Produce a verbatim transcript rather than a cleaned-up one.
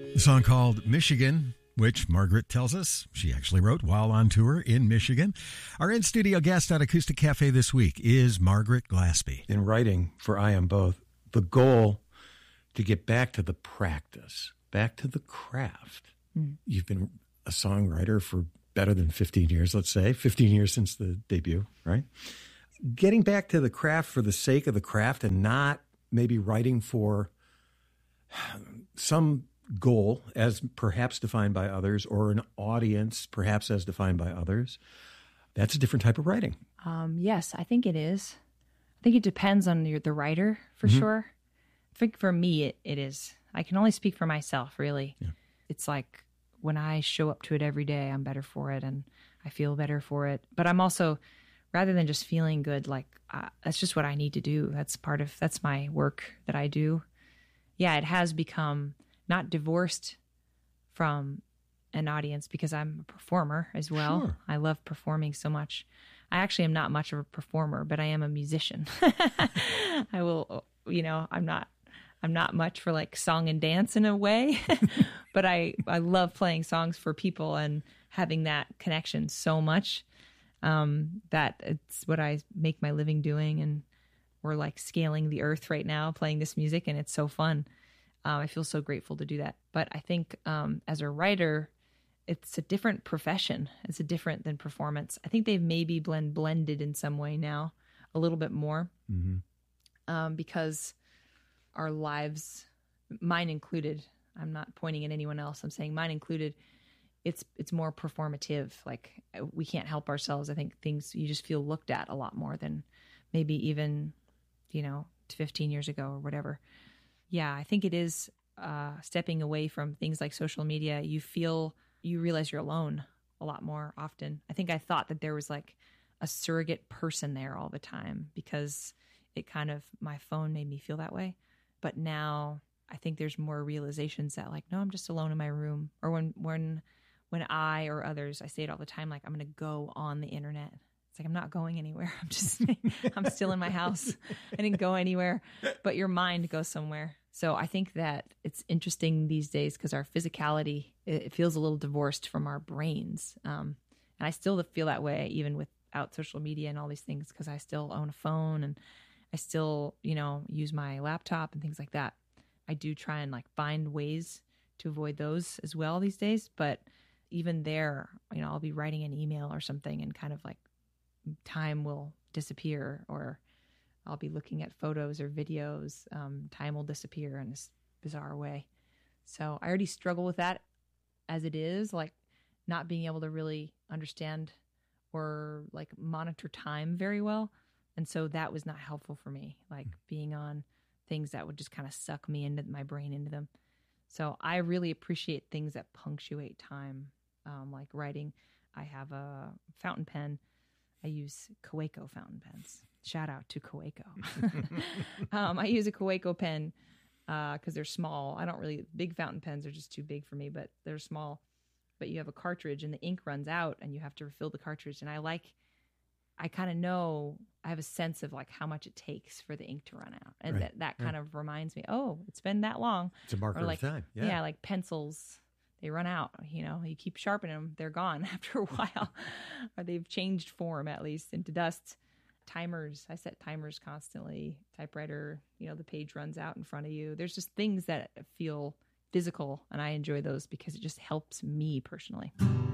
The song called Michigan, which Margaret tells us she actually wrote while on tour in Michigan. Our in-studio guest at Acoustic Cafe this week is Margaret Glaspie. In writing for I Am Both, the goal to get back to the practice, back to the craft. Mm. You've been a songwriter for better than fifteen years, let's say, fifteen years since the debut, right? Getting back to the craft for the sake of the craft and not maybe writing for some goal as perhaps defined by others or an audience perhaps as defined by others. That's a different type of writing. Um, yes, I think it is. I think it depends on your, the writer for mm-hmm. sure. I think for me, it, it is. I can only speak for myself, really. Yeah. It's like when I show up to it every day, I'm better for it and I feel better for it. But I'm also, rather than just feeling good, like uh, that's just what I need to do. That's part of, that's my work that I do. Yeah, it has become not divorced from an audience because I'm a performer as well. Sure. I love performing so much. I actually am not much of a performer, but I am a musician. I will, you know, I'm not, I'm not much for like song and dance in a way, but I, I love playing songs for people and having that connection so much um, that it's what I make my living doing. And we're like scaling the earth right now, playing this music, and it's so fun. Um, I feel so grateful to do that. But I think um, as a writer, it's a different profession. It's a different than performance. I think they've maybe blend blended in some way now, a little bit more, mm-hmm. um, because our lives, mine included, I'm not pointing at anyone else. I'm saying mine included. It's it's more performative. Like we can't help ourselves. I think things you just feel looked at a lot more than maybe even, you know, fifteen years ago or whatever. Yeah, I think it is uh, stepping away from things like social media. You feel, you realize you're alone a lot more often. I think I thought that there was like a surrogate person there all the time because it kind of, my phone made me feel that way. But now I think there's more realizations that like, no, I'm just alone in my room. Or when, when, when I or others, I say it all the time, like I'm going to go on the internet. It's like, I'm not going anywhere. I'm just, I'm still in my house. I didn't go anywhere, but your mind goes somewhere. So I think that it's interesting these days because our physicality, it feels a little divorced from our brains. Um, and I still feel that way even without social media and all these things because I still own a phone and I still, you know, use my laptop and things like that. I do try and like find ways to avoid those as well these days. But even there, you know, I'll be writing an email or something and kind of like time will disappear, or I'll be looking at photos or videos. Um, time will disappear in this bizarre way. So I already struggle with that as it is, like not being able to really understand or like monitor time very well. And so that was not helpful for me, like mm. being on things that would just kind of suck me into my brain into them. So I really appreciate things that punctuate time, um, like writing. I have a fountain pen. I use Kaweco fountain pens. Shout out to Kaweco. um, I use a Kaweco pen because uh, they're small. I don't really, big fountain pens are just too big for me, but they're small. But you have a cartridge and the ink runs out and you have to refill the cartridge. And I like, I kind of know, I have a sense of like how much it takes for the ink to run out. And right. that, that kind right. of reminds me, oh, it's been that long. It's a marker or like, of time. Yeah. yeah, like pencils. They run out, you know, you keep sharpening them, they're gone after a while, or they've changed form at least into dust. Timers, I set timers constantly. Typewriter, you know, the page runs out in front of you. There's just things that feel physical, and I enjoy those because it just helps me personally.